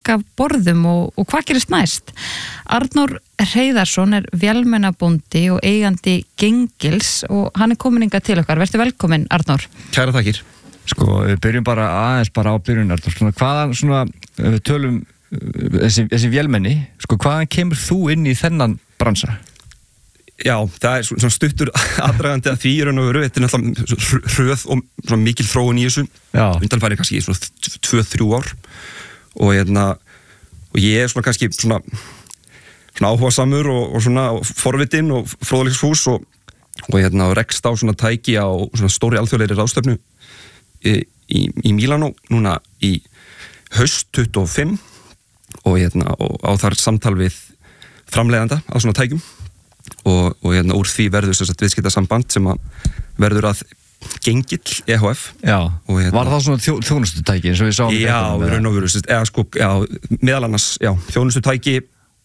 taka borðum og hvað gerist næst? Arnór Hreiðarsson vélmennabóndi og eigandi Gengils og hann komin hingað til okkar. Vertu velkomin, Arnór. Kæra þakkir. Sko, við byrjum bara aðeins á byrjun, Arnór. Hvaðan við tölum þessi vélmenni, sko, hvaðan kemur þú inn í þennan bransa? Já, það svona stuttur aðdragandi að því raun og veru, þetta náttúrulega hröð og svona mikil þróun í þessu. Undanfæri kannski svona 2-3 ár og ég svona kannski svona áhugasamur og svona forvitinn og fróðleiksfús og rekst á svona tæki á svona stóri alþjóðlegri ráðstefnu í Mílanó núna í haust 25 og á þar samtal við framleiðanda á svona tækjum og úr því verður viðskiptasamband sem að verður að Gengill EHF. Já, var það svona þjónustutæki eins og við sáum? Já, raun og veru, meðal annars, þjónustutæki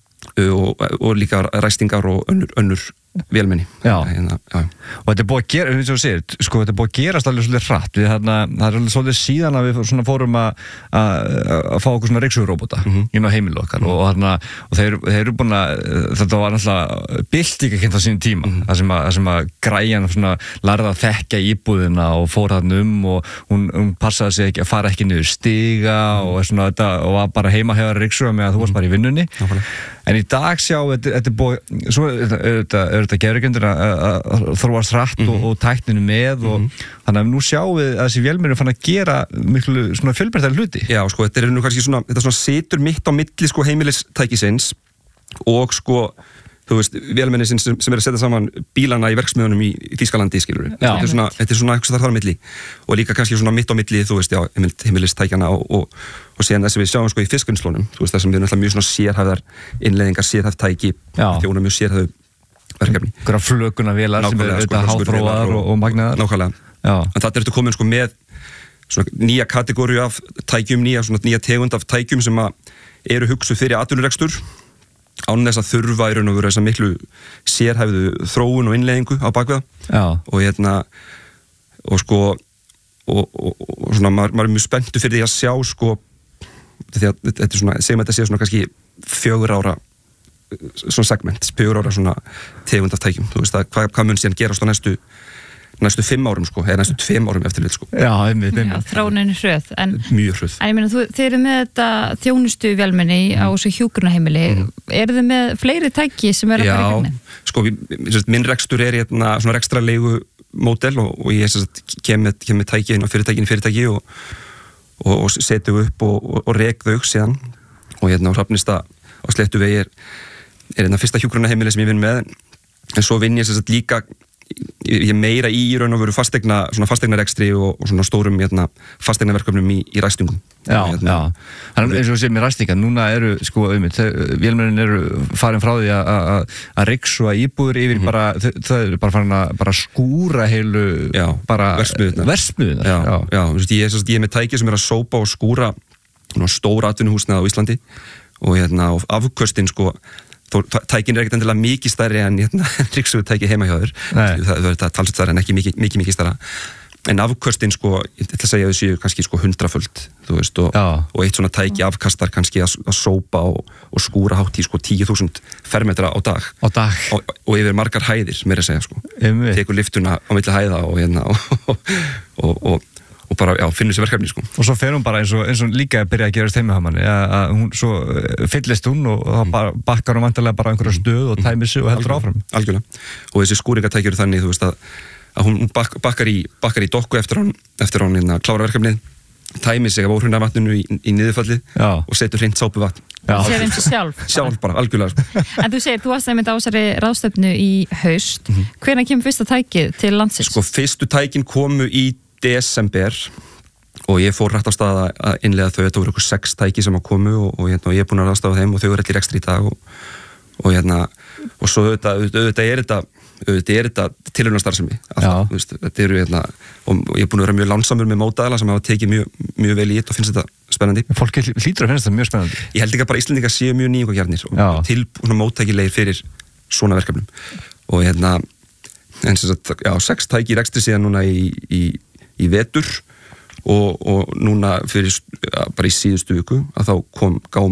og líka ræstingar og önnur vélmenni. Já. Og þetta búið að gera, eins og þú segir, sko, þetta búið að gerast alveg svolítið hratt. Það alveg svolítið síðan að við svona fórum að fá okkur svona ryksuguróbota inn á heimili okkar og þeir eru búin að, þetta var náttúrulega byltingakennt á sínum tíma, það sem að græjan svona lærði að þekka íbúðina og fór þarna og hún passaði sig ekki að fara ekki niður stiga og svona þetta og var bara heima hjá ryksuga með að þú varst bara í vinnunni. En í dag þetta búið, svo þetta gerðurkendur að þróast hratt og tækninu með og þannig að nú sjáum við að þessi vélmenni fann að gera miklu svona fjölbreyttari hluti. Já, sko, þetta nú kannski svona, þetta svona situr mitt á milli sko heimilistækisins og sko, þú veist, vélmenni sem að setja saman bílana í verksmiðunum í Þýskalandi, skilur við. Þetta er svona eitthvað þar á milli og líka kannski svona mitt á milli, þú veist, heimilistækjana og síðan þess að við sjáum sko í fiskvinnslunum, þú veist, þess að við erum alltaf mjög svona sérhæfðar innleiðingar, sérhæfð tæki, þjóna mjög sérhæfðu verkefni. Einhverja flökunarvélar sem eru auðvitað háþróaðar og magnaðar. Nákvæmlega. En þetta er komin sko með svona nýja kategóriu af tækjum, nýja tegund af tækjum sem eru hugsuð fyrir atvinnurekstur án þess að þurfa í raun og veru þessa miklu sérhæfðu þróun og innleiðingu á bakvið og sko og svona maður er mjög spenntur fyrir því að sjá sko því að þetta er svona, segjum að þetta sé svona kannski 4 ára svona segment, 4 ára svona tegund af tækjum, þú veist að hvað mun síðan gerast á næstu 5 árum sko, eða næstu 2 árum eftir við sko. Já, þróunin hröð. Mjög hröð. En ég meina, þið eru með þetta þjónustu vélmenni á þessu hjúkrunarheimili. Eru þið með fleiri tæki sem eru að fara í gegn? Já, sko, minn rekstur er svona rekstrarlegu módel og ég kem með tæki inn á fyrirtæki og setju upp og rek þau síðan og á Hrafnista á Sléttuvegi er fyrsta hjúkrunarheimili sem ég vinn með en svo vinn ég líka ég meira í raun og veru fasteignarekstri og svona stórum fasteignaverkefnum í ræstingum. Já. Þannig eins og við séum í ræstinga, núna eru sko vélmennin eru farin frá því að ryksua íbúður yfir bara, þau eru bara farin að skúra heilu verksmiðjurnar. Já, ég er með tæki sem er að sópa og skúra stór atvinnuhúsnæði á Íslandi og afköstin sko tækin er ekkert endilega mikið stærri en ryksugu tæki heima hjá þér. Það er talsett stærri en ekki mikið stærra. En afköstin sko, ég ætla að segja að þau séu kannski sko 100-föld, þú veist, og eitt svona tæki afkastar kannski að sópa og skúra hátt í sko 10.000 fermetra á dag. Og yfir margar hæðir, meira að segja sko. Tekur liftuna á milli hæða og bara, finnur sér verkefni, sko. Og svo fer hún bara eins og líka að byrja að gerast heima hjá manni, að hún svo fyllist hún og þá bakkar hún vantarlega bara einhverja stöð og tæmir sig og heldur áfram. Algjörlega. Og þessi skúringatæki eru þannig, þú veist, að hún bakkar í dokku eftir hún klára verkefnið, tæmir sig af óhrunarvatninu í niðurfallið og setur hreint sápuvatn. Sér eins og sjálf? Sjálf bara, algjörlega, sko. En þú segir, þú varst einmitt á þessari ráðstefnu í haust. Hvenær kemur fyrsta tækið til landsins? Sko, fyrstu tækin komu í desember og ég fór rætt á stað að innleiða þau, þetta voru ykkur 6 tæki sem að komu og ég er búin að ráðstafa þeim og þau eru allir rekstri í dag og svo auðvitað er þetta tilraunastarfsemi alltaf, þetta eru og ég er búin að vera mjög lánsamur með mótaðala sem hafa tekið mjög vel í þetta og finnst þetta spennandi. Fólk hlýtur að finnst þetta mjög spennandi. Ég held ekki að bara Íslendingar séu mjög nýjungagjarnir og til móttækilegir fyrir svona verkefnum og en sem sagt, 6 tæki rekstri síðan núna í vetur og núna fyrir bara í síðustu viku að þá gáum